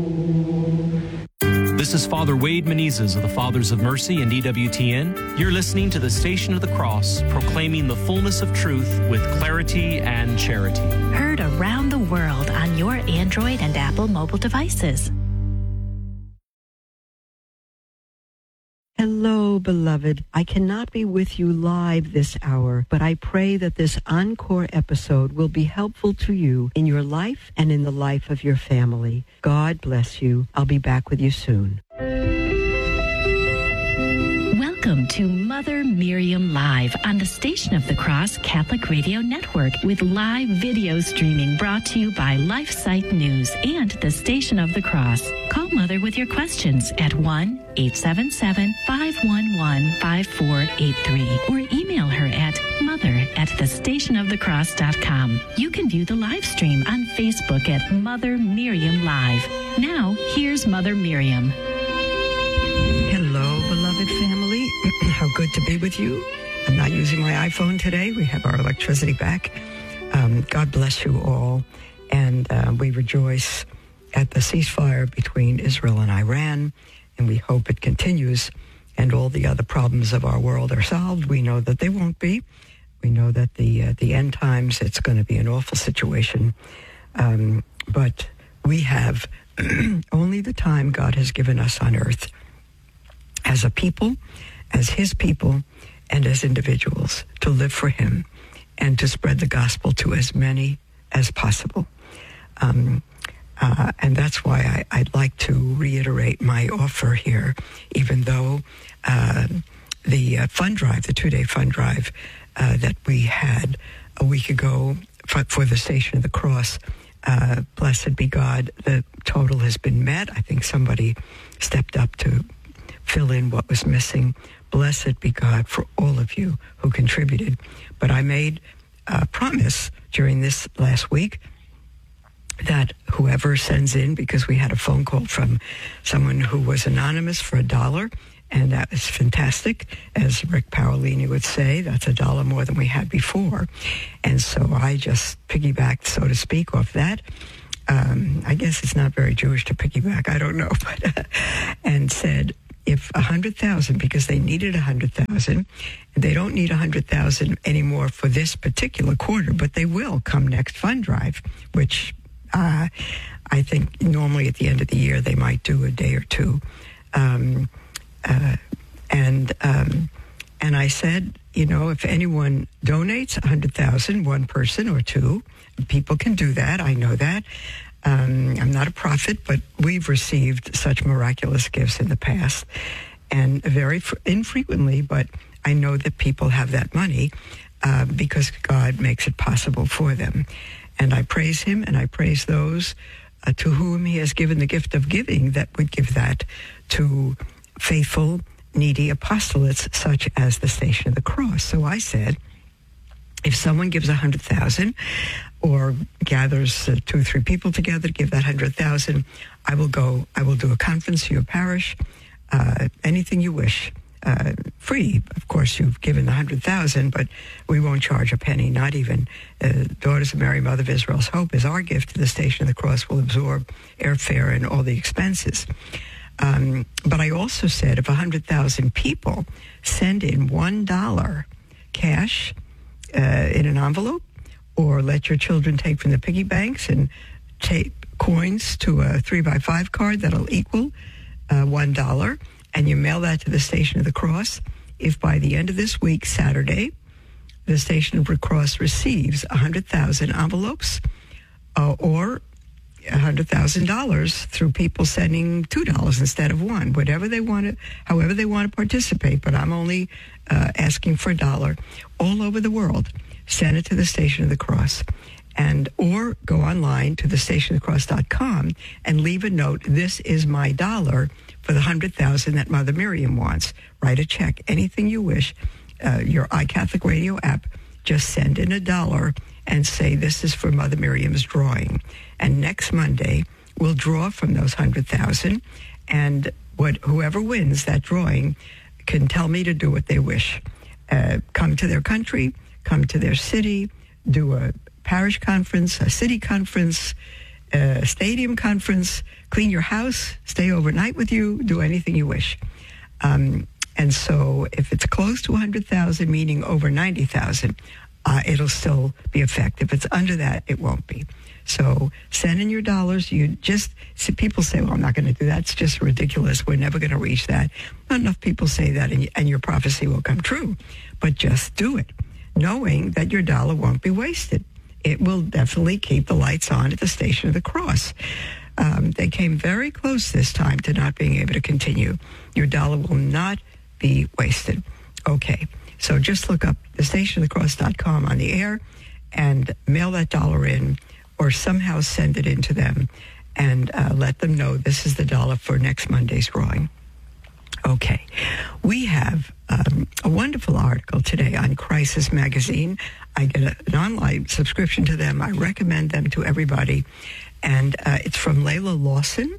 This is Father Wade Menezes of the Fathers of Mercy and EWTN. You're listening to the Station of the Cross, proclaiming the fullness of truth with clarity and charity. Heard around the world on your Android and Apple mobile devices. Hello, beloved. I cannot be with you live this hour, but I pray that this encore episode will be helpful to you in your life and in the life of your family. God bless you. I'll be back with you soon. Welcome to Mother Miriam Live on the Station of the Cross Catholic Radio Network with live video streaming brought to you by LifeSite News and the Station of the Cross. Call Mother with your questions at 1-877-511-5483 or email her at mother@thestationofthecross.com. You can view the live stream on Facebook at Mother Miriam Live. Now, here's Mother Miriam. Hello, beloved family. How good to be with you. I'm not using my iPhone today. We have our electricity back. God bless you all. And we rejoice at the ceasefire between Israel and Iran, and we hope it continues and all the other problems of our world are solved. We know that they won't be. We know that the end times, it's going to be an awful situation. But we have only the time God has given us on earth as a people, as his people, and as individuals to live for him and to spread the gospel to as many as possible. And that's why I'd like to reiterate my offer here, even though the fund drive, the 2-day fund drive that we had a week ago for the Station of the Cross, blessed be God, the total has been met. I think somebody stepped up to fill in what was missing. Blessed be God for all of you who contributed. But I made a promise during this last week that whoever sends in, because we had a phone call from someone who was anonymous for $1, and that was fantastic. As Rick Paolini would say, that's $1 more than we had before. And so I just piggybacked, so to speak, off that. I guess it's not very Jewish to piggyback, I don't know, but and said, if 100,000, because they needed 100,000, they don't need 100,000 anymore for this particular quarter, but they will come next fund drive, which I think normally at the end of the year they might do a day or two. And I said, you know, if anyone donates 100,000, one person or two, people can do that. I know that. I'm not a prophet, but we've received such miraculous gifts in the past, and very infrequently, but I know that people have that money because God makes it possible for them. And I praise him, and I praise those to whom he has given the gift of giving that would give that to faithful, needy apostolates such as the Station of the Cross. So I said, if someone gives 100,000 or gathers 2 or 3 people together to give that 100,000, I will do a conference to your parish, anything you wish, free. Of course, you've given the 100,000, but we won't charge a penny, not even. Daughters of Mary, Mother of Israel's Hope is our gift to the Station of the Cross, will absorb airfare and all the expenses. But I also said if 100,000 people send in $1 cash in an envelope, or let your children take from the piggy banks and take coins to a 3x5 card that'll equal $1, and you mail that to the Station of the Cross. If by the end of this week, Saturday, the Station of the Cross receives 100,000 envelopes or $100,000 through people sending $2 instead of $1, whatever they want to, however they want to participate. But I'm only asking for $1 all over the world. Send it to the Station of the Cross, and or go online to thestationofthecross.com and leave a note. This is my $1 for the 100,000 that Mother Miriam wants. Write a check, anything you wish. Your iCatholic Radio app, just send in $1 and say this is for Mother Miriam's drawing. And next Monday, we'll draw from those 100,000, and whoever wins that drawing can tell me to do what they wish. Come to their country, come to their city, do a parish conference, a city conference, stadium conference, clean your house, stay overnight with you, do anything you wish. And so if it's close to 100,000, meaning over 90,000, it'll still be effective. If it's under that, it won't be. So send in your dollars. You just see people say, well, I'm not going to do that. It's just ridiculous. We're never going to reach that. Not enough people say that, and your prophecy will come true. But just do it, knowing that your dollar won't be wasted. It will definitely keep the lights on at the Station of the Cross. They came very close this time to not being able to continue. Your dollar will not be wasted. Okay, so just look up thestationofthecross.com on the air and mail that dollar in, or somehow send it in to them and let them know this is the dollar for next Monday's drawing. Okay, we have a wonderful article today on Crisis Magazine. I get an online subscription to them. I recommend them to everybody. And it's from Layla Lawson,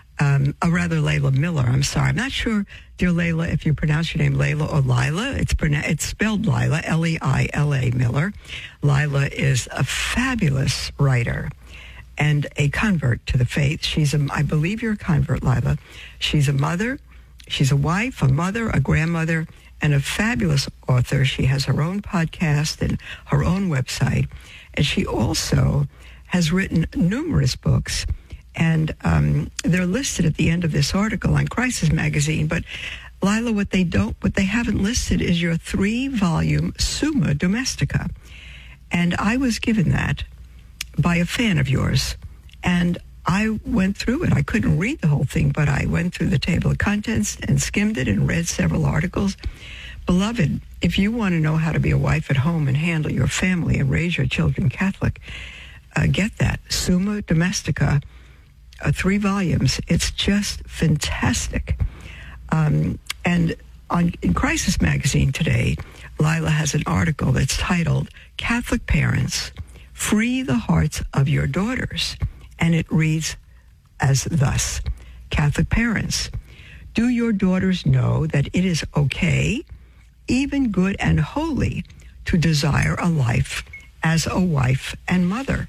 Layla Miller. I'm sorry. I'm not sure, dear Layla, if you pronounce your name Layla or Lila. It's spelled Lila, Leila Miller. Lila is a fabulous writer and a convert to the faith. I believe you're a convert, Lila. She's a mother. She's a wife, a mother, a grandmother, and a fabulous author. She has her own podcast and her own website. And she also has written numerous books. And they're listed at the end of this article on Crisis Magazine. But Lila, what they haven't listed is your 3-volume Summa Domestica. And I was given that by a fan of yours. And I went through it. I couldn't read the whole thing, but I went through the table of contents and skimmed it and read several articles. Beloved, if you want to know how to be a wife at home and handle your family and raise your children Catholic, get that. Summa Domestica, 3 volumes. It's just fantastic. And in Crisis Magazine today, Lila has an article that's titled, Catholic Parents, Free the Hearts of Your Daughters. And it reads as thus: Catholic parents, do your daughters know that it is okay, even good and holy, to desire a life as a wife and mother?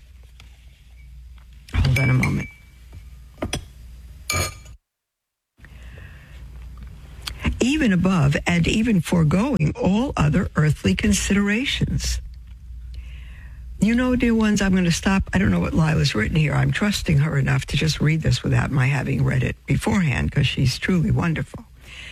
Hold on a moment. Even above and even foregoing all other earthly considerations. You know, dear ones, I'm going to stop. I don't know what Lila's written here. I'm trusting her enough to just read this without my having read it beforehand, because she's truly wonderful.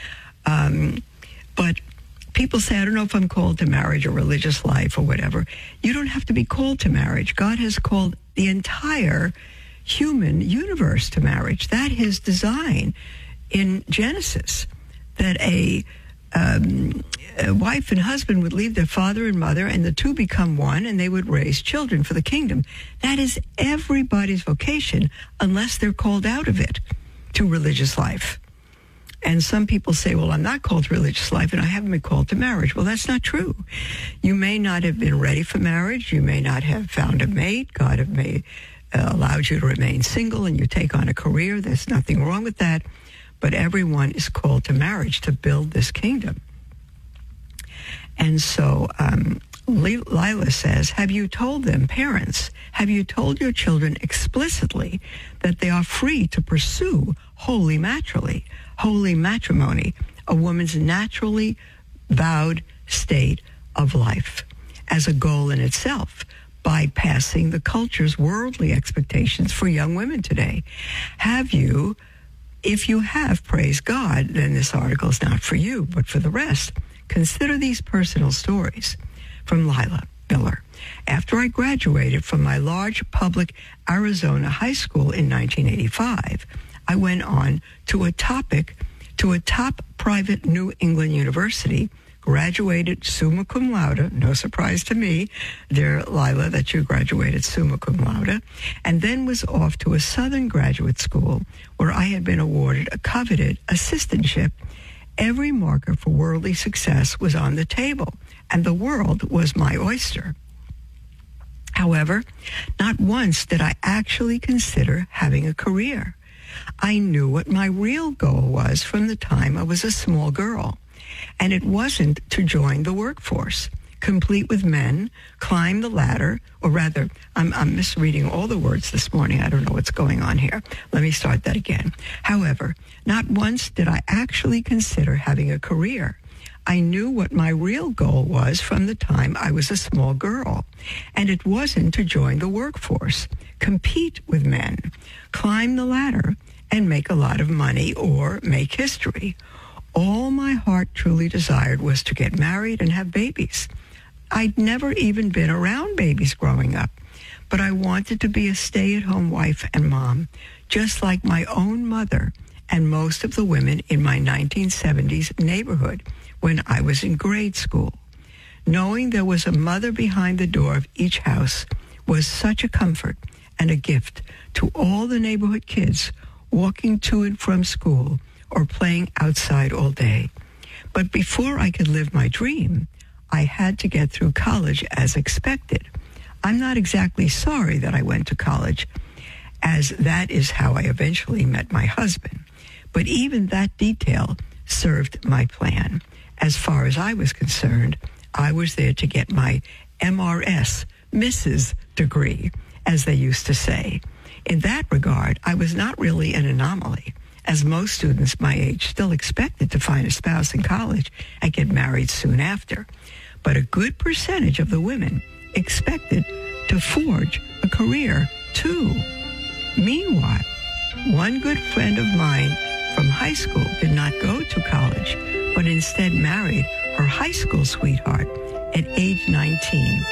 But people say, I don't know if I'm called to marriage or religious life or whatever. You don't have to be called to marriage. God has called the entire human universe to marriage. That His design in Genesis, that a wife and husband would leave their father and mother, and the two become one, and they would raise children for the kingdom. That is everybody's vocation, unless they're called out of it to religious life. And some people say, well, I'm not called to religious life, and I haven't been called to marriage. Well, that's not true. You may not have been ready for marriage. You may not have found a mate. God may allowed you to remain single, and you take on a career. There's nothing wrong with that. But everyone is called to marriage to build this kingdom. And so Lila says, have you told them, parents, have you told your children explicitly that they are free to pursue holy matrimony, a woman's naturally vowed state of life, as a goal in itself, bypassing the culture's worldly expectations for young women today? Have you? If you have, praise God, then this article is not for you, but for the rest. Consider these personal stories from Lila Miller. After I graduated from my large public Arizona high school in 1985, I went on to a top private New England university, graduated summa cum laude, no surprise to me, dear Lila, that you graduated summa cum laude, and then was off to a Southern graduate school where I had been awarded a coveted assistantship. Every marker for worldly success was on the table, and the world was my oyster. However, not once did I actually consider having a career. I knew what my real goal was from the time I was a small girl. And it wasn't to join the workforce. complete with men, climb the ladder, or rather, I'm misreading all the words this morning. I don't know what's going on here. Let me start that again. However, not once did I actually consider having a career. I knew what my real goal was from the time I was a small girl, and it wasn't to join the workforce, compete with men, climb the ladder, and make a lot of money or make history. All my heart truly desired was to get married and have babies. I'd never even been around babies growing up, but I wanted to be a stay-at-home wife and mom, just like my own mother and most of the women in my 1970s neighborhood when I was in grade school. Knowing there was a mother behind the door of each house was such a comfort and a gift to all the neighborhood kids walking to and from school or playing outside all day. But before I could live my dream, I had to get through college as expected. I'm not exactly sorry that I went to college, as that is how I eventually met my husband. But even that detail served my plan. As far as I was concerned, I was there to get my MRS, Mrs. degree, as they used to say. In that regard, I was not really an anomaly, as most students my age still expected to find a spouse in college and get married soon after. But a good percentage of the women expected to forge a career, too. Meanwhile, one good friend of mine from high school did not go to college, but instead married her high school sweetheart at age 19,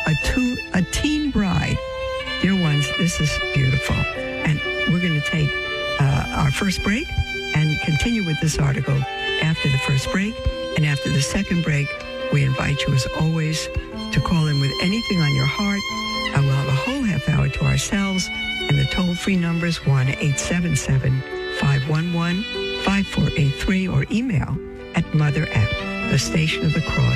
a teen bride. Dear ones, this is beautiful. And we're going to take our first break and continue with this article after the first break. And after the second break, we invite you, as always, to call in with anything on your heart. And we'll have a whole half hour to ourselves. And the toll-free number is 1-877-511-5483, or email at mother@thestationofthecross.org.